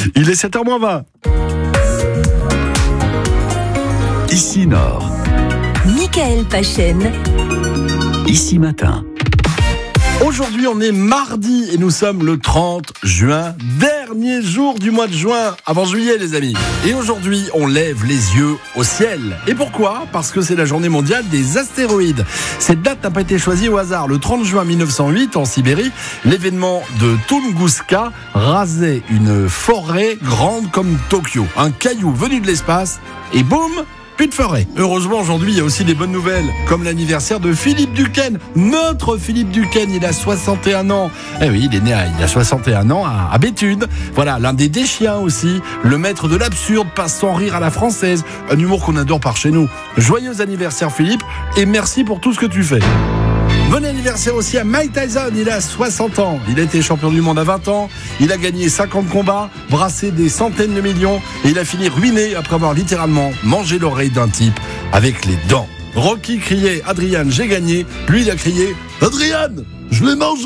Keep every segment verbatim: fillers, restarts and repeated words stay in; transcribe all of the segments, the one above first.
Il est sept heures moins vingt. Ici Nord. Michael Pachen. Ici Matin. Aujourd'hui, on est mardi et nous sommes le trente juin, dernier jour du mois de juin, avant juillet les amis. Et aujourd'hui, on lève les yeux au ciel. Et pourquoi ? Parce que c'est la journée mondiale des astéroïdes. Cette date n'a pas été choisie au hasard. Le trente juin mille neuf cent huit, en Sibérie, l'événement de Tunguska rasait une forêt grande comme Tokyo. Un caillou venu de l'espace et boum, plus de forêt. Heureusement, aujourd'hui, il y a aussi des bonnes nouvelles, comme l'anniversaire de Philippe Duquesne. Notre Philippe Duquesne, il a soixante et un ans. Eh oui, il est né à, il a soixante et un ans à, à Béthune. Voilà, l'un des Deschiens aussi. Le maître de l'absurde passe sans rire à la française. Un humour qu'on adore par chez nous. Joyeux anniversaire Philippe, et merci pour tout ce que tu fais. Bon anniversaire aussi à Mike Tyson, il a soixante ans. Il a été champion du monde à vingt ans. Il a gagné cinquante combats, brassé des centaines de millions. Et il a fini ruiné après avoir littéralement mangé l'oreille d'un type avec les dents. Rocky criait « Adrian, j'ai gagné ». Lui, il a crié « Adrian, je l'ai mangé ».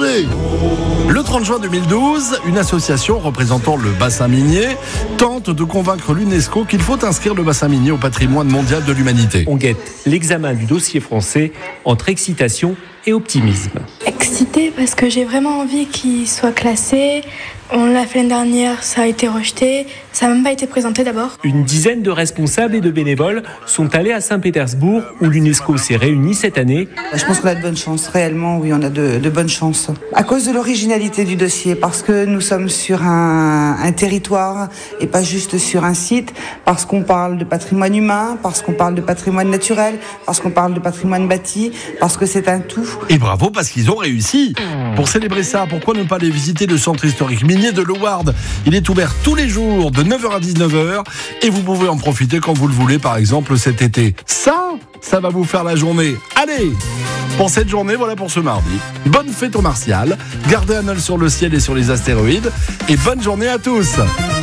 Le trente juin deux mille douze, une association représentant le bassin minier tente de convaincre l'UNESCO qu'il faut inscrire le bassin minier au patrimoine mondial de l'humanité. On guette l'examen du dossier français entre excitation et optimisme. Excitée parce que j'ai vraiment envie qu'il soit classé. On l'a fait l'année dernière, ça a été rejeté. Ça n'a même pas été présenté d'abord. Une dizaine de responsables et de bénévoles sont allés à Saint-Pétersbourg où l'UNESCO s'est réunie cette année. Je pense qu'on a de bonnes chances, réellement, oui, on a de, de bonnes chances. À cause de l'originalité du dossier, parce que nous sommes sur un, un territoire et pas juste sur un site, parce qu'on parle de patrimoine humain, parce qu'on parle de patrimoine naturel, parce qu'on parle de patrimoine bâti, parce que c'est un tout. Et bravo parce qu'ils ont réussi. Pour célébrer ça, pourquoi ne pas aller visiter le centre historique minier de Loward ? Il est ouvert tous les jours de neuf heures à dix-neuf heures et vous pouvez en profiter quand vous le voulez, par exemple cet été. Ça, ça va vous faire la journée. Allez, pour cette journée, voilà pour ce mardi. Bonne fête aux martiales, gardez un œil sur le ciel et sur les astéroïdes et bonne journée à tous.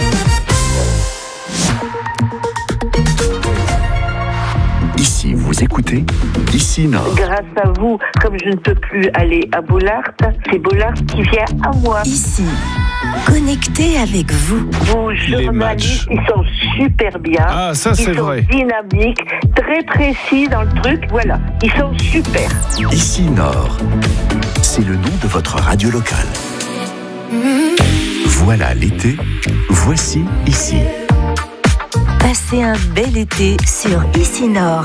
Ici, vous écoutez Ici Nord. Grâce à vous, comme je ne peux plus aller à Bollard, c'est Bollard qui vient à moi. Ici, connecté avec vous. Vos journalistes, ils sont super bien. Ah, ça c'est ils sont vrai. dynamiques, très précis dans le truc. Voilà, ils sont super. Ici Nord. C'est le nom de votre radio locale. Voilà l'été. Voici Ici. Passez un bel été sur Ici Nord.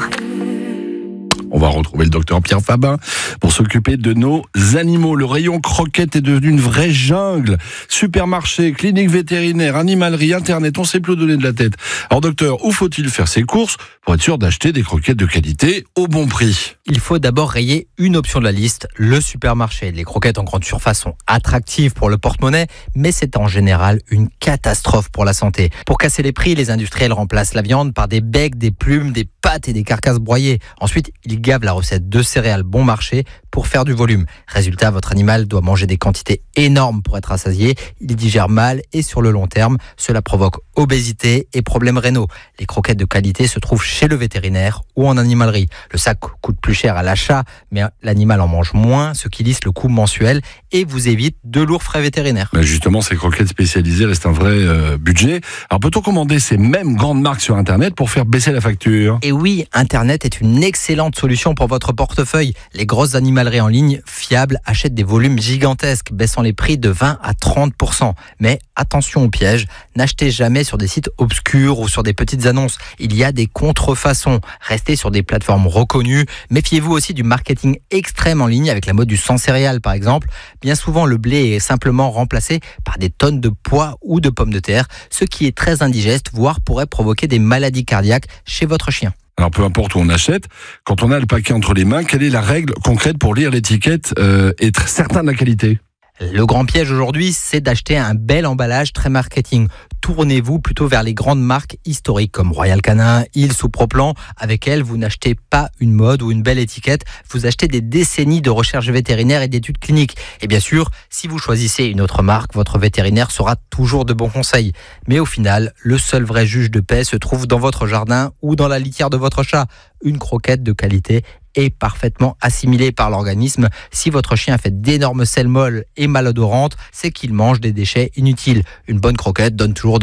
On va retrouver le docteur Pierre Fabin pour s'occuper de nos animaux. Le rayon croquettes est devenu une vraie jungle. Supermarché, clinique vétérinaire, animalerie, internet, on ne sait plus où donner de la tête. Alors docteur, où faut-il faire ses courses pour être sûr d'acheter des croquettes de qualité au bon prix ? Il faut d'abord rayer une option de la liste, le supermarché. Les croquettes en grande surface sont attractives pour le porte-monnaie, mais c'est en général une catastrophe pour la santé. Pour casser les prix, les industriels remplacent la viande par des becs, des plumes, des pâtes et des carcasses broyées. Ensuite, ils gavent la recette de céréales bon marché pour faire du volume. Résultat, votre animal doit manger des quantités énormes pour être rassasié. Il digère mal et sur le long terme, cela provoque obésité et problèmes rénaux. Les croquettes de qualité se trouvent chez le vétérinaire ou en animalerie. Le sac coûte plus cher à l'achat, mais l'animal en mange moins, ce qui lisse le coût mensuel et vous évite de lourds frais vétérinaires. Ben justement, ces croquettes spécialisées restent un vrai euh, budget. Alors peut-on commander ces mêmes grandes marques sur Internet pour faire baisser la facture ? Et oui, Internet est une excellente solution pour votre portefeuille. Les grosses animaleries en ligne fiables achètent des volumes gigantesques, baissant les prix de vingt à trente pour cent. Mais attention au piège, n'achetez jamais sur des sites obscurs ou sur des petites annonces. Il y a des contrefaçons. Restez sur des plateformes reconnues. Méfiez-vous aussi du marketing extrême en ligne avec la mode du sans céréales par exemple. Bien souvent, le blé est simplement remplacé par des tonnes de pois ou de pommes de terre, ce qui est très indigeste, voire pourrait provoquer des maladies cardiaques chez votre chien. Alors peu importe où on achète, quand on a le paquet entre les mains, quelle est la règle concrète pour lire l'étiquette euh, et être certain de la qualité ? Le grand piège aujourd'hui, c'est d'acheter un bel emballage très marketing. Tournez-vous plutôt vers les grandes marques historiques comme Royal Canin, Hills ou Proplan. Avec elles, vous n'achetez pas une mode ou une belle étiquette, vous achetez des décennies de recherche vétérinaire et d'études cliniques. Et bien sûr, si vous choisissez une autre marque, votre vétérinaire saura toujours de bons conseils. Mais au final, le seul vrai juge de paix se trouve dans votre jardin ou dans la litière de votre chat. Une croquette de qualité est parfaitement assimilée par l'organisme. Si votre chien fait d'énormes selles molles et malodorantes, c'est qu'il mange des déchets inutiles. Une bonne croquette donne toujours de